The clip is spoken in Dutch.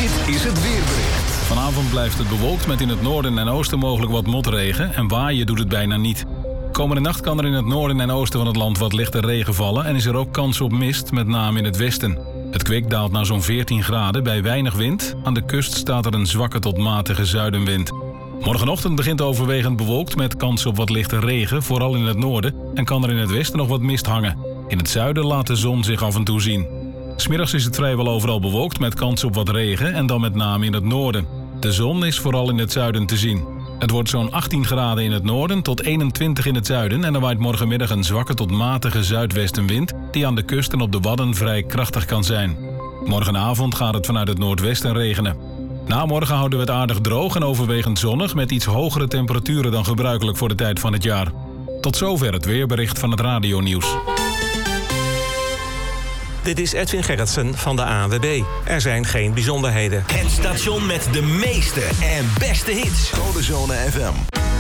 Dit is het weerbericht. Vanavond blijft het bewolkt met in het noorden en oosten mogelijk wat motregen en waaien doet het bijna niet. Komende nacht kan er in het noorden en oosten van het land wat lichte regen vallen en is er ook kans op mist, met name in het westen. Het kwik daalt naar zo'n 14 graden bij weinig wind. Aan de kust staat er een zwakke tot matige zuidenwind. Morgenochtend begint overwegend bewolkt met kans op wat lichte regen, vooral in het noorden, en kan er in het westen nog wat mist hangen. In het zuiden laat de zon zich af en toe zien. 'S Middags is het vrijwel overal bewolkt met kans op wat regen en dan met name in het noorden. De zon is vooral in het zuiden te zien. Het wordt zo'n 18 graden in het noorden tot 21 in het zuiden en er waait morgenmiddag een zwakke tot matige zuidwestenwind die aan de kust en op de Wadden vrij krachtig kan zijn. Morgenavond gaat het vanuit het noordwesten regenen. Na morgen houden we het aardig droog en overwegend zonnig met iets hogere temperaturen dan gebruikelijk voor de tijd van het jaar. Tot zover het weerbericht van het radionieuws. Dit is Edwin Gerritsen van de ANWB. Er zijn geen bijzonderheden. Het station met de meeste en beste hits. Codezone FM.